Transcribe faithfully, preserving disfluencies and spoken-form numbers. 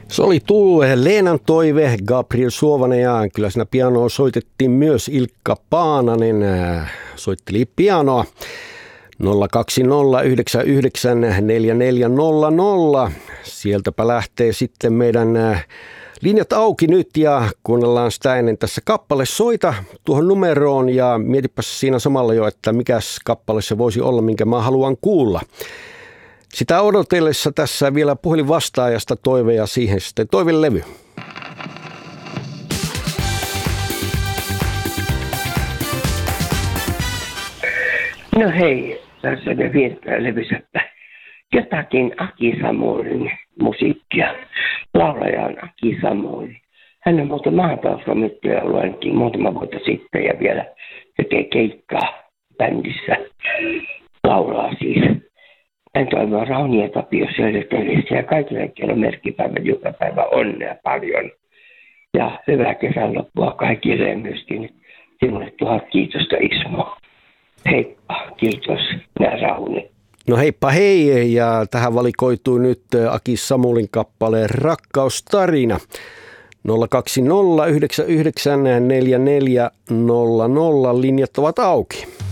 Se oli Tuve Leenan toive, Gabriel Suovanen, ja kyllä siinä pianoa soitettiin myös Ilkka Paananen, soitteli pianoa. nolla kaksi nolla yhdeksän yhdeksän neljä neljä nolla nolla. Sieltäpä lähtee sitten meidän linjat auki nyt ja kuunnellaan sitä ennen tässä kappale. Soita tuohon numeroon ja mietipäs siinä samalla jo, että mikäs kappale se voisi olla, minkä mä haluan kuulla. Sitä odotellessa tässä vielä puhelin vastaajasta toive ja siihen sitten toivelevy. No hei, tässä me viettää levysättä jotakin Aki Samulin musiikkia. Laulaja on Aki Samuli. Hän on muuten maatalouslomittaja ollut ainakin muutama vuotta sitten ja vielä tekee keikkaa bändissä. Laulaa siis. Hän toivoo Rauni ja Tapio Södertelissä ja kaikille, kello merkkipäivän juhlapäivä onnea paljon. Ja hyvää kesänloppua kaikille ja myöskin sinulle tuhat kiitosta Ismo. Heippa, kiitos, nää Rauni. No heippa hei, ja tähän valikoituu nyt Aki Samulin kappale Rakkaustarina. nolla kaksi nolla yhdeksän yhdeksän neljä neljä nolla nolla, linjat ovat auki.